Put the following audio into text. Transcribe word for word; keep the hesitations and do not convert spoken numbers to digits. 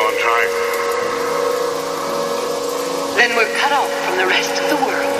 long time. Then we're cut off from the rest of the world.